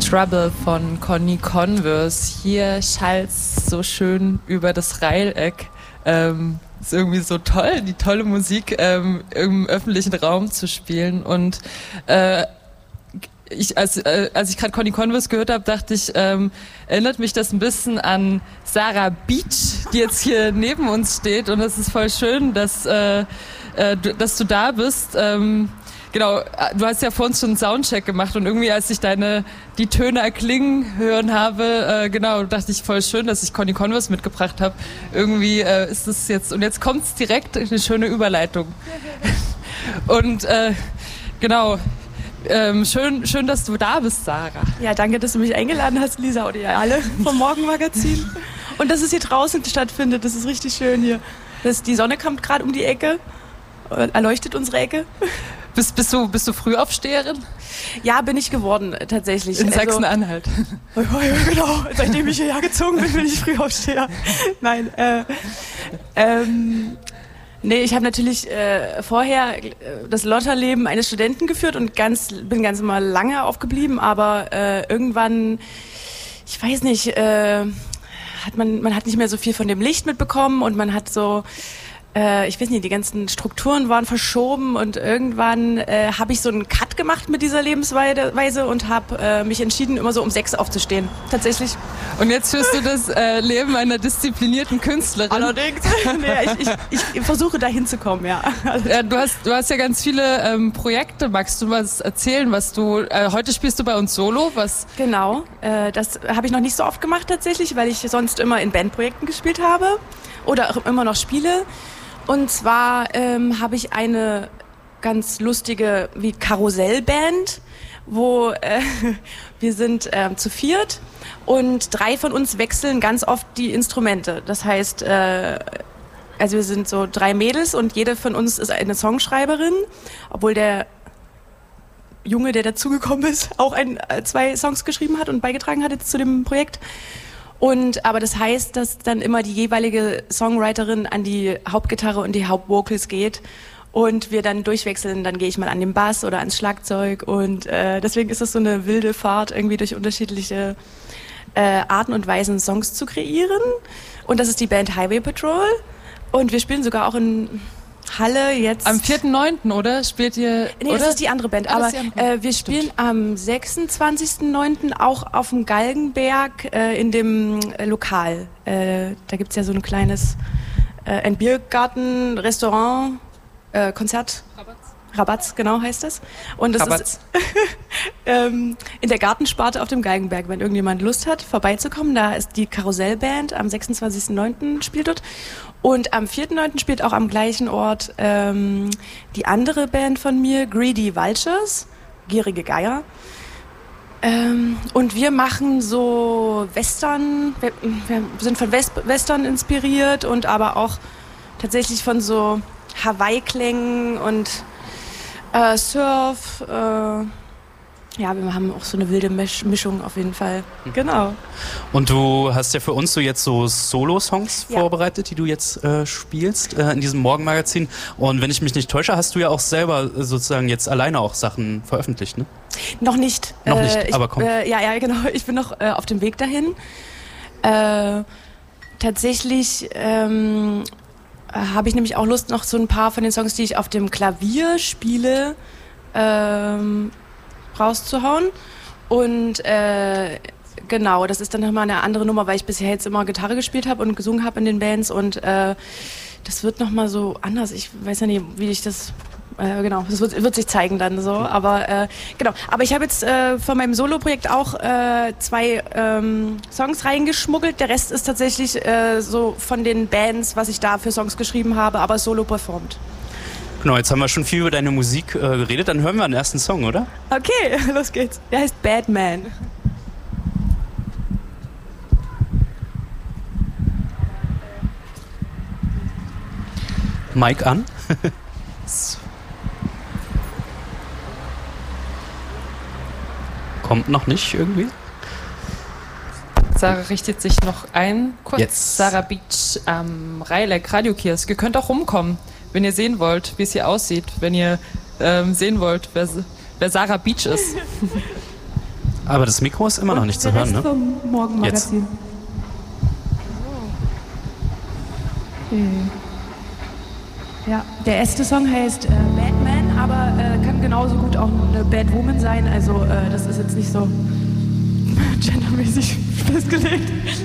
Trouble von Conny Converse. Hier schallt's so schön über das Reileck. Ist irgendwie so toll, die tolle Musik im öffentlichen Raum zu spielen. Und als ich gerade Conny Converse gehört habe, dachte ich, erinnert mich das ein bisschen an Sarah Beach, die jetzt hier neben uns steht. Und es ist voll schön, dass du da bist. Genau, du hast ja vor uns schon einen Soundcheck gemacht und irgendwie, als ich die Töne erklingen hören habe, dachte ich, voll schön, dass ich Conny Converse mitgebracht habe. Irgendwie ist es jetzt, und jetzt kommt es direkt, eine schöne Überleitung. Und schön, dass du da bist, Sarah. Ja, danke, dass du mich eingeladen hast, Lisa, oder ihr alle vom Morgenmagazin. Und dass es hier draußen stattfindet, das ist richtig schön hier. Die Sonne kommt gerade um die Ecke, erleuchtet unsere Ecke. Bist du Frühaufsteherin? Ja, bin ich geworden, tatsächlich. In Sachsen-Anhalt. Genau, seitdem ich hierher gezogen bin ich Frühaufsteher. Nein, nee, ich habe natürlich vorher das Lotterleben eines Studenten geführt und bin ganz mal lange aufgeblieben, aber irgendwann, ich weiß nicht, man hat nicht mehr so viel von dem Licht mitbekommen und man hat so, ich weiß nicht, die ganzen Strukturen waren verschoben und irgendwann habe ich so einen Cut gemacht mit dieser Lebensweise und habe mich entschieden, immer so um 6 aufzustehen. Tatsächlich. Und jetzt führst du das Leben einer disziplinierten Künstlerin. Allerdings. Nee, ich versuche da hinzukommen, ja. Ja, du hast ja ganz viele Projekte. Magst du was erzählen, was du, heute spielst du bei uns Solo, was? Genau, das habe ich noch nicht so oft gemacht tatsächlich, weil ich sonst immer in Bandprojekten gespielt habe oder auch immer noch spiele. Und zwar habe ich eine ganz lustige wie Karussellband, wo wir sind zu 4 und 3 von uns wechseln ganz oft die Instrumente. Das heißt, also wir sind so 3 Mädels und jede von uns ist eine Songschreiberin, obwohl der Junge, der dazugekommen ist, auch 2 Songs geschrieben hat und beigetragen hat jetzt zu dem Projekt. Aber das heißt, dass dann immer die jeweilige Songwriterin an die Hauptgitarre und die Hauptvocals geht und wir dann durchwechseln. Dann gehe ich mal an den Bass oder ans Schlagzeug und deswegen ist es so eine wilde Fahrt, irgendwie durch unterschiedliche Arten und Weisen Songs zu kreieren. Und das ist die Band Highway Patrol und wir spielen sogar auch in Halle jetzt. Am 4.9., oder? Spielt ihr? Nee, oder? Das ist die andere Band. Aber wir spielen am 26.9. auch auf dem Galgenberg in dem Lokal. Da gibt's ja so ein kleines ein Biergarten, Restaurant, Konzert. Rabatz, genau heißt das. Und das ist in der Gartensparte auf dem Galgenberg. Wenn irgendjemand Lust hat, vorbeizukommen, da ist die Karussellband am 26.9. spielt dort. Und am 4.9. spielt auch am gleichen Ort die andere Band von mir, Greedy Vultures, gierige Geier. Und wir machen so Western, wir sind von Western inspiriert und aber auch tatsächlich von so Hawaii-Klängen und Surf, ja, wir haben auch so eine wilde Mischung auf jeden Fall. Genau. Und du hast ja für uns so jetzt so Solo-Songs vorbereitet, die du jetzt spielst in diesem Morgenmagazin. Und wenn ich mich nicht täusche, hast du ja auch selber sozusagen jetzt alleine auch Sachen veröffentlicht, ne? Noch nicht. Noch nicht, aber komm. Ja, genau. Ich bin noch auf dem Weg dahin. Tatsächlich habe ich nämlich auch Lust, noch so ein paar von den Songs, die ich auf dem Klavier spiele, rauszuhauen. Und genau, das ist dann nochmal eine andere Nummer, weil ich bisher jetzt immer Gitarre gespielt habe und gesungen habe in den Bands und das wird nochmal so anders. Ich weiß ja nicht, wie ich das... genau, das wird sich zeigen dann so, aber genau. Aber ich habe jetzt von meinem Solo-Projekt auch 2 Songs reingeschmuggelt. Der Rest ist tatsächlich so von den Bands, was ich da für Songs geschrieben habe, aber solo performt. Genau, jetzt haben wir schon viel über deine Musik geredet, dann hören wir den ersten Song, oder? Okay, los geht's. Der heißt Bad Man. Mic an. Kommt noch nicht irgendwie? Sarah richtet sich noch ein. Kurz. Jetzt. Sarah Beach am Reileck Radiokiosk. Ihr könnt auch rumkommen, wenn ihr sehen wollt, wie es hier aussieht. Wenn ihr sehen wollt, wer Sarah Beach ist. Aber das Mikro ist immer noch nicht zu hören, ne? Vom Morgenmagazin. Okay. Ja, der erste Song heißt Batman, aber kann genauso gut auch eine Bad Woman sein. Also das ist jetzt nicht so gendermäßig festgelegt.